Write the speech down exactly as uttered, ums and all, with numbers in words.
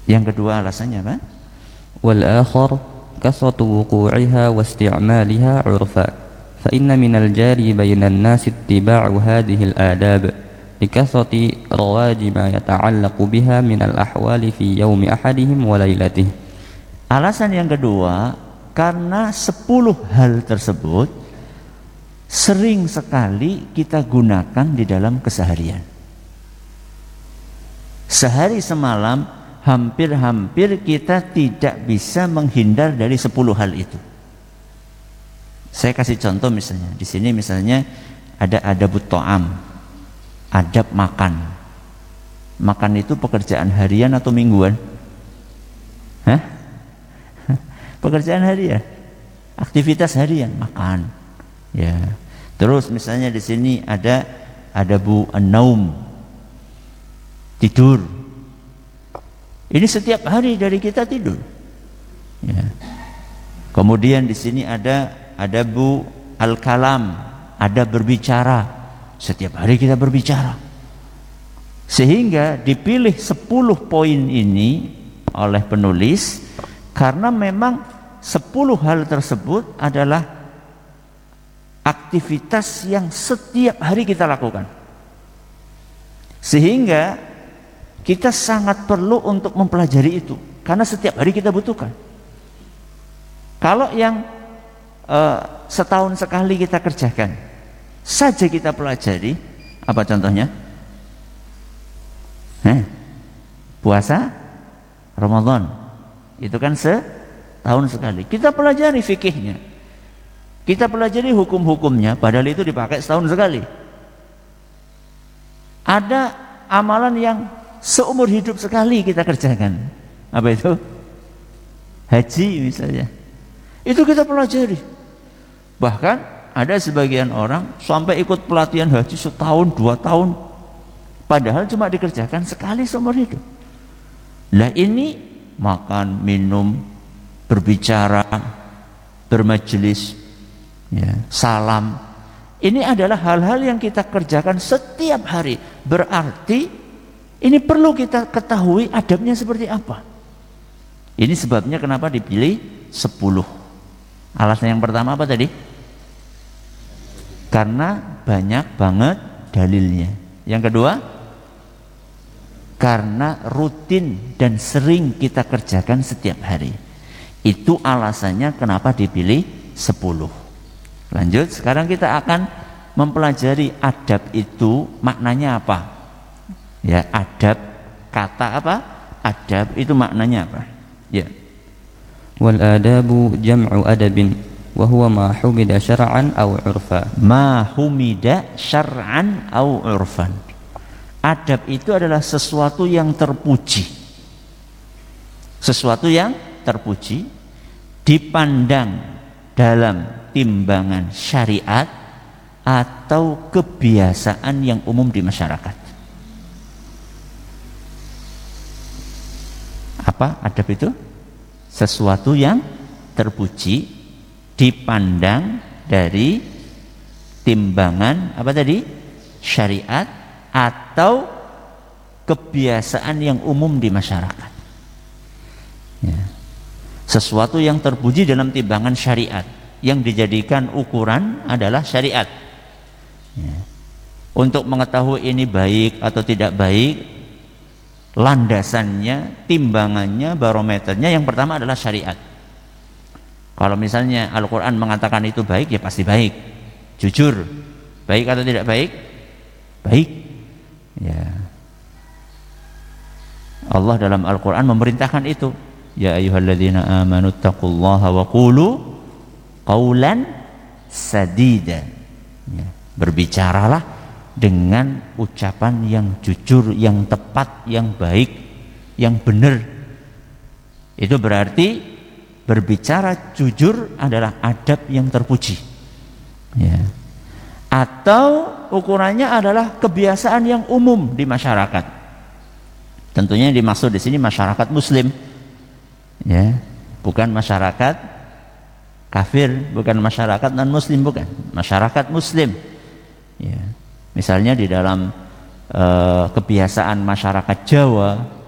Yang kedua alasannya apa? والآخر كثرة وقوعها واستعمالها عرفا فإن من الجاري بين الناس اتباع هذه الآداب لكثرة رواج ما يتعلق بها من الأحوال في يوم أحدهم وليلته. Alasan yang kedua, karena sepuluh hal tersebut sering sekali kita gunakan di dalam keseharian. Sehari semalam hampir-hampir kita tidak bisa menghindar dari sepuluh hal itu. Saya kasih contoh misalnya, di sini misalnya ada adabut to'am, adab makan. Makan itu pekerjaan harian atau mingguan? Hah? Pekerjaan harian, aktivitas harian, makan. Ya. Terus misalnya di sini ada adabu an-naum, tidur. Ini setiap hari dari kita tidur. Ya. Kemudian di sini ada adabu al-kalam, ada berbicara. Setiap hari kita berbicara. Sehingga dipilih sepuluh poin ini oleh penulis karena memang sepuluh hal tersebut adalah aktivitas yang setiap hari kita lakukan. Sehingga kita sangat perlu untuk mempelajari itu karena setiap hari kita butuhkan. Kalau yang uh, setahun sekali kita kerjakan saja kita pelajari, apa contohnya? Heh, puasa Ramadan itu kan setahun sekali. Kita pelajari fikihnya, kita pelajari hukum-hukumnya, padahal itu dipakai setahun sekali. Ada amalan yang seumur hidup sekali kita kerjakan. Apa itu? Haji misalnya. Itu kita pelajari. Bahkan ada sebagian orang sampai ikut pelatihan haji setahun, dua tahun, padahal cuma dikerjakan sekali seumur hidup. Lah ini makan, minum, berbicara, bermajelis, ya, salam. Ini adalah hal-hal yang kita kerjakan setiap hari. Berarti ini perlu kita ketahui adabnya seperti apa. Ini sebabnya kenapa dipilih sepuluh. Alasan yang pertama apa tadi? Karena banyak banget dalilnya. Yang kedua, karena rutin dan sering kita kerjakan setiap hari. Itu alasannya kenapa dipilih sepuluh. Lanjut, sekarang kita akan mempelajari adab itu maknanya apa. Ya, adab, kata apa? Adab itu maknanya apa? Ya. Wal adabu jam'u adabin wa huwa ma humida syar'an aw 'urfa. Ma humida syar'an aw 'urfan. Adab itu adalah sesuatu yang terpuji. Sesuatu yang terpuji dipandang dalam timbangan syariat atau kebiasaan yang umum di masyarakat. Apa adab itu? Sesuatu yang terpuji dipandang dari timbangan apa tadi? Syariat atau kebiasaan yang umum di masyarakat. Ya. Sesuatu yang terpuji dalam timbangan syariat, yang dijadikan ukuran adalah syariat. Ya. Untuk mengetahui ini baik atau tidak baik, landasannya, timbangannya, barometernya yang pertama adalah syariat. Kalau misalnya Al-Quran mengatakan itu baik, ya pasti baik, jujur. Baik atau tidak baik? Baik. Ya. Allah dalam Al-Quran memerintahkan itu. Ya ayyuhalladzina amanu taqullaha wa qulu qawlan sadida. Ya. Berbicaralah dengan ucapan yang jujur, yang tepat, yang baik, yang benar. Itu berarti berbicara jujur adalah adab yang terpuji. Ya. Atau ukurannya adalah kebiasaan yang umum di masyarakat. Tentunya yang dimaksud di sini masyarakat Muslim, ya, bukan masyarakat kafir, bukan masyarakat non Muslim, bukan masyarakat Muslim. Ya. Misalnya di dalam uh, kebiasaan masyarakat Jawa